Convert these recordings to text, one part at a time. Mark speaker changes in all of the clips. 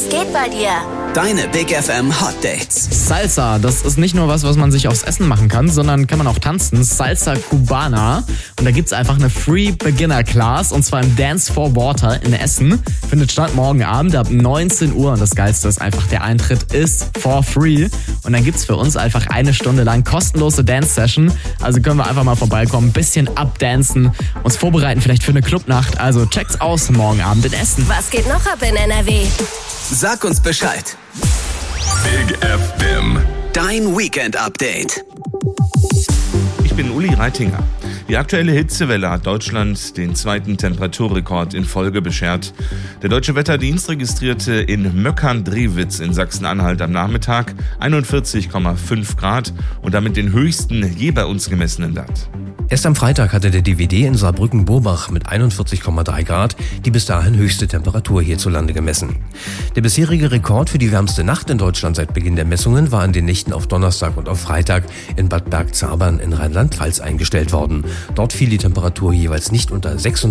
Speaker 1: Was geht bei dir?
Speaker 2: Deine Big FM Hot Dates.
Speaker 3: Salsa, das ist nicht nur was man sich aufs Essen machen kann, sondern kann man auch tanzen. Salsa Cubana. Und da gibt's einfach eine Free Beginner Class, und zwar im Dance for Water in Essen. Findet statt morgen Abend ab 19 Uhr. Und das Geilste ist einfach, der Eintritt ist for free. Und dann gibt's für uns einfach 1 Stunde lang kostenlose Dance-Session. Also können wir einfach mal vorbeikommen, ein bisschen abdancen, uns vorbereiten vielleicht für eine Clubnacht. Also checkt's aus morgen Abend in Essen.
Speaker 1: Was geht noch ab in NRW?
Speaker 2: Sag uns Bescheid.
Speaker 4: Big FM.
Speaker 2: Dein Weekend-Update.
Speaker 5: Ich bin Uli Reitinger. Die aktuelle Hitzewelle hat Deutschland den 2. Temperaturrekord in Folge beschert. Der Deutsche Wetterdienst registrierte in Möckern-Drewitz in Sachsen-Anhalt am Nachmittag 41,5 Grad und damit den höchsten je bei uns gemessenen Wert.
Speaker 6: Erst am Freitag hatte der DWD in Saarbrücken-Burbach mit 41,3 Grad die bis dahin höchste Temperatur hierzulande gemessen. Der bisherige Rekord für die wärmste Nacht in Deutschland seit Beginn der Messungen war in den Nächten auf Donnerstag und auf Freitag in Bad Bergzabern in Rheinland-Pfalz eingestellt worden. Dort fiel die Temperatur jeweils nicht unter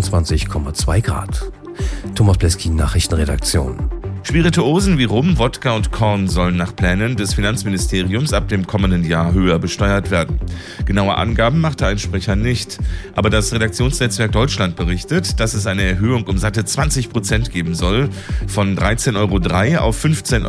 Speaker 6: 26,2 Grad. Thomas Pleskin, Nachrichtenredaktion.
Speaker 5: Spirituosen wie Rum, Wodka und Korn sollen nach Plänen des Finanzministeriums ab dem kommenden Jahr höher besteuert werden. Genaue Angaben machte ein Sprecher nicht. Aber das Redaktionsnetzwerk Deutschland berichtet, dass es eine Erhöhung um satte 20% geben soll. Von 13,03 € auf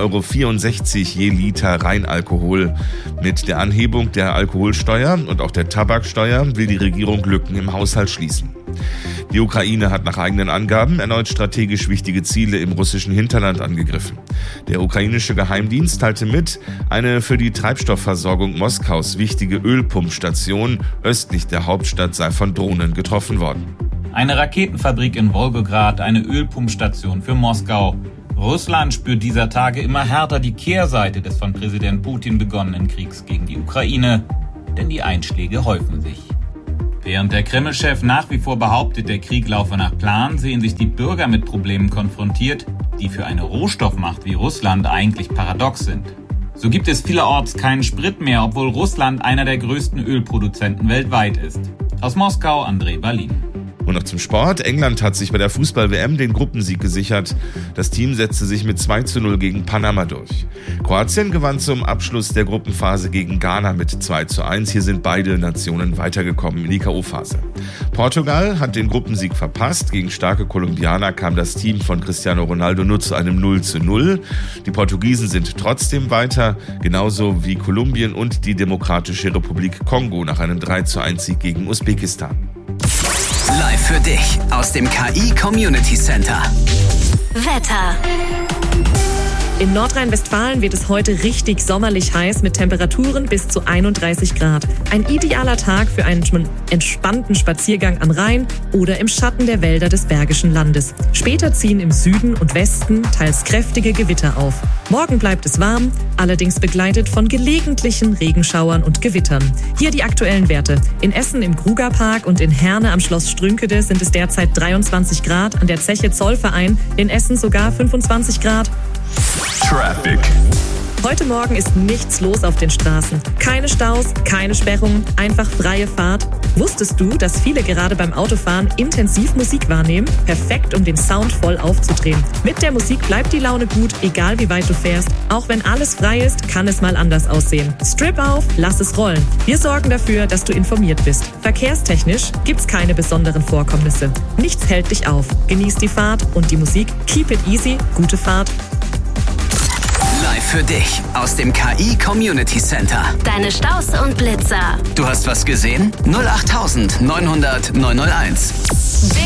Speaker 5: 15,64 € je Liter Reinalkohol. Mit der Anhebung der Alkoholsteuer und auch der Tabaksteuer will die Regierung Lücken im Haushalt schließen. Die Ukraine hat nach eigenen Angaben erneut strategisch wichtige Ziele im russischen Hinterland angegriffen. Der ukrainische Geheimdienst teilte mit, eine für die Treibstoffversorgung Moskaus wichtige Ölpumpstation östlich der Hauptstadt sei von Drohnen getroffen worden.
Speaker 7: Eine Raketenfabrik in Wolgograd, eine Ölpumpstation für Moskau. Russland spürt dieser Tage immer härter die Kehrseite des von Präsident Putin begonnenen Kriegs gegen die Ukraine, denn die Einschläge häufen sich. Während der Kreml-Chef nach wie vor behauptet, der Krieg laufe nach Plan, sehen sich die Bürger mit Problemen konfrontiert, die für eine Rohstoffmacht wie Russland eigentlich paradox sind. So gibt es vielerorts keinen Sprit mehr, obwohl Russland einer der größten Ölproduzenten weltweit ist. Aus Moskau, André Berlin.
Speaker 5: Und noch zum Sport. England hat sich bei der Fußball-WM den Gruppensieg gesichert. Das Team setzte sich mit 2:0 gegen Panama durch. Kroatien gewann zum Abschluss der Gruppenphase gegen Ghana mit 2:1. Hier sind beide Nationen weitergekommen in die K.O.-Phase. Portugal hat den Gruppensieg verpasst. Gegen starke Kolumbianer kam das Team von Cristiano Ronaldo nur zu einem 0:0. Die Portugiesen sind trotzdem weiter, genauso wie Kolumbien und die Demokratische Republik Kongo nach einem 3:1 Sieg gegen Usbekistan.
Speaker 2: Live für dich aus dem KI Community Center.
Speaker 1: Wetter.
Speaker 8: In Nordrhein-Westfalen wird es heute richtig sommerlich heiß mit Temperaturen bis zu 31 Grad. Ein idealer Tag für einen entspannten Spaziergang am Rhein oder im Schatten der Wälder des Bergischen Landes. Später ziehen im Süden und Westen teils kräftige Gewitter auf. Morgen bleibt es warm, allerdings begleitet von gelegentlichen Regenschauern und Gewittern. Hier die aktuellen Werte. In Essen im Krugerpark und in Herne am Schloss Strünkede sind es derzeit 23 Grad, an der Zeche Zollverein in Essen sogar 25 Grad.
Speaker 4: Traffic.
Speaker 8: Heute Morgen ist nichts los auf den Straßen. Keine Staus, keine Sperrungen, einfach freie Fahrt. Wusstest du, dass viele gerade beim Autofahren intensiv Musik wahrnehmen? Perfekt, um den Sound voll aufzudrehen. Mit der Musik bleibt die Laune gut, egal wie weit du fährst. Auch wenn alles frei ist, kann es mal anders aussehen. Strip auf, lass es rollen. Wir sorgen dafür, dass du informiert bist. Verkehrstechnisch gibt's keine besonderen Vorkommnisse. Nichts hält dich auf. Genieß die Fahrt und die Musik. Keep it easy. Gute Fahrt.
Speaker 2: Live für dich aus dem KI Community Center.
Speaker 1: Deine Staus und Blitzer.
Speaker 2: Du hast was gesehen? 08900 901.